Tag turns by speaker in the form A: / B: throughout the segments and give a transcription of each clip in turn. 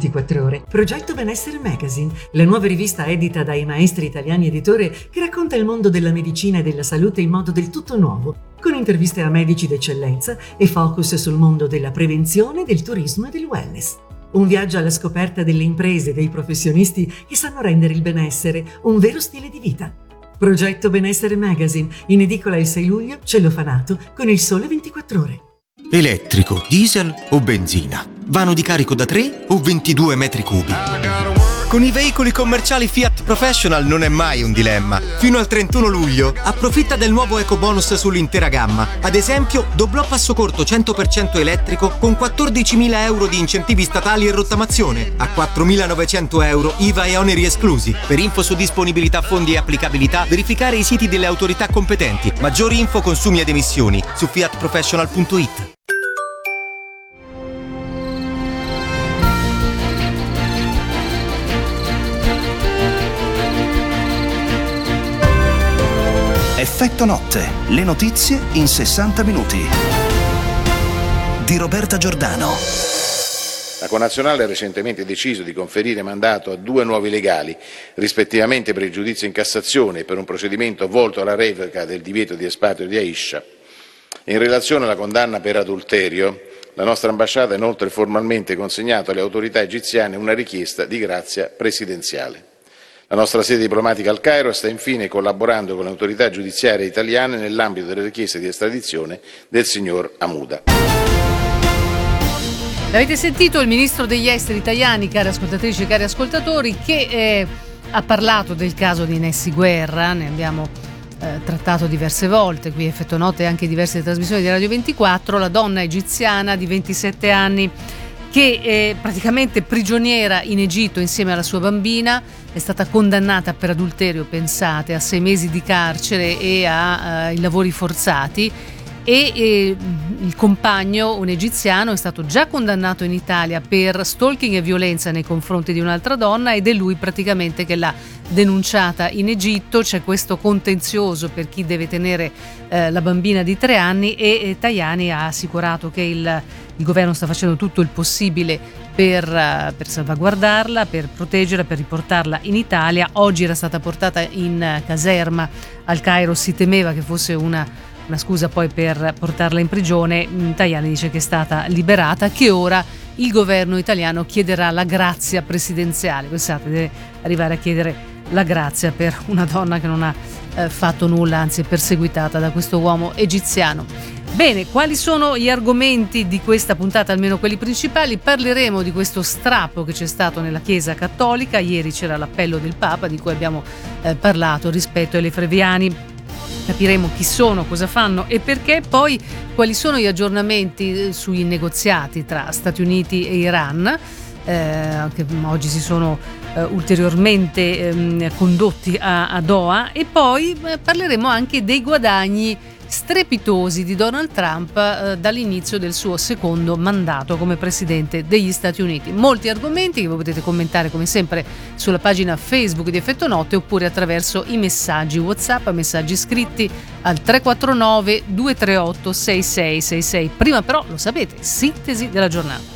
A: 24 ore. Progetto Benessere Magazine, la nuova rivista edita dai maestri italiani editori che racconta il mondo della medicina e della salute in modo del tutto nuovo, con interviste a medici d'eccellenza e focus sul mondo della prevenzione, del turismo e del wellness. Un viaggio alla scoperta delle imprese e dei professionisti che sanno rendere il benessere un vero stile di vita. Progetto Benessere Magazine, in edicola il 6 luglio, Cellofanato, con il Sole 24 Ore.
B: Elettrico, diesel o benzina? Vano di carico da 3 o 22 metri cubi? Con i veicoli commerciali Fiat Professional non è mai un dilemma. Fino al 31 luglio approfitta del nuovo ecobonus sull'intera gamma. Ad esempio, doblò passo corto 100% elettrico con 14.000 euro di incentivi statali e rottamazione, a 4.900 euro IVA e oneri esclusi. Per info su disponibilità, fondi e applicabilità, verificare i siti delle autorità competenti. Maggiori info, consumi ed emissioni su fiatprofessional.it.
C: Effetto notte, le notizie in 60 minuti. Di Roberta Giordano.
D: La Connazionale ha recentemente deciso di conferire mandato a 2 nuovi legali, rispettivamente per il giudizio in Cassazione e per un procedimento volto alla revoca del divieto di espatrio di Aisha. In relazione alla condanna per adulterio, la nostra ambasciata ha inoltre formalmente consegnato alle autorità egiziane una richiesta di grazia presidenziale. La nostra sede diplomatica al Cairo sta infine collaborando con le autorità giudiziarie italiane nell'ambito delle richieste di estradizione del signor Hamouda.
E: L'avete sentito il ministro degli esteri Tajani, cari ascoltatrici e cari ascoltatori, che ha parlato del caso di Nessy Guerra. Ne abbiamo trattato diverse volte qui, Effetto Notte, e anche diverse trasmissioni di Radio 24. La donna egiziana di 27 anni che è praticamente prigioniera in Egitto insieme alla sua bambina, è stata condannata per adulterio, pensate, a 6 mesi di carcere e ai lavori forzati, e il compagno, un egiziano, è stato già condannato in Italia per stalking e violenza nei confronti di un'altra donna, ed è lui praticamente che l'ha denunciata in Egitto. C'è questo contenzioso per chi deve tenere la bambina di 3 anni, e Tajani ha assicurato che il governo sta facendo tutto il possibile per salvaguardarla, per proteggerla, per riportarla in Italia. Oggi era stata portata in caserma al Cairo, si temeva che fosse una scusa poi per portarla in prigione. Tajani dice che è stata liberata, che ora il governo italiano chiederà la grazia presidenziale. Pensate, deve arrivare a chiedere la grazia per una donna che non ha fatto nulla, anzi è perseguitata da questo uomo egiziano. Bene, quali sono gli argomenti di questa puntata, almeno quelli principali? Parleremo di questo strappo che c'è stato nella Chiesa Cattolica. Ieri c'era l'appello del Papa, di cui abbiamo parlato, rispetto ai Lefebvriani. Capiremo chi sono, cosa fanno e perché. Poi quali sono gli aggiornamenti sui negoziati tra Stati Uniti e Iran, che oggi si sono ulteriormente condotti a Doha. E poi parleremo anche dei guadagni strepitosi di Donald Trump dall'inizio del suo secondo mandato come presidente degli Stati Uniti. Molti argomenti che voi potete commentare come sempre sulla pagina Facebook di Effetto Notte, oppure attraverso i messaggi WhatsApp, messaggi scritti al 349 238 6666. Prima però, lo sapete, sintesi della giornata.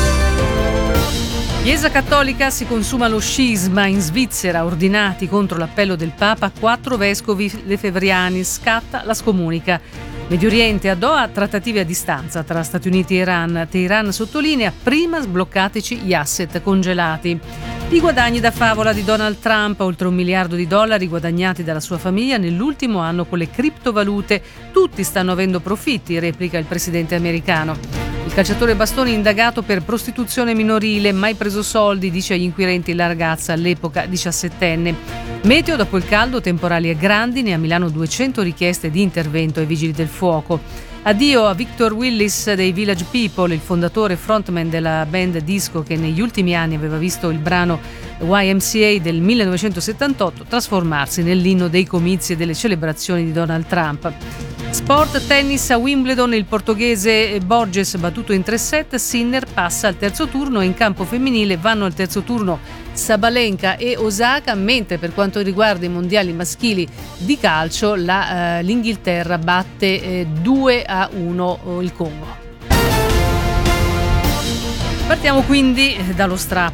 E: Chiesa Cattolica, si consuma lo scisma in Svizzera, ordinati contro l'appello del Papa 4 vescovi lefebvriani, scatta la scomunica. Medio Oriente, a Doha, trattative a distanza tra Stati Uniti e Iran. Teheran sottolinea: prima sbloccateci gli asset congelati. I guadagni da favola di Donald Trump, oltre $1 miliardo guadagnati dalla sua famiglia nell'ultimo anno con le criptovalute. Tutti stanno avendo profitti, replica il presidente americano. Il calciatore Bastoni indagato per prostituzione minorile, mai preso soldi, dice agli inquirenti la ragazza, all'epoca 17enne. Meteo, dopo il caldo, temporali e grandini, a Milano 200 richieste di intervento ai vigili del fuoco. Addio a Victor Willis dei Village People, il fondatore e frontman della band disco che negli ultimi anni aveva visto il brano YMCA del 1978 trasformarsi nell'inno dei comizi e delle celebrazioni di Donald Trump. Sport, tennis a Wimbledon, il portoghese Borges battuto in 3 set, Sinner passa al terzo turno, e in campo femminile vanno al terzo turno Sabalenka e Osaka, mentre per quanto riguarda i mondiali maschili di calcio l'Inghilterra batte 2-1 il Congo. Partiamo quindi dallo strappo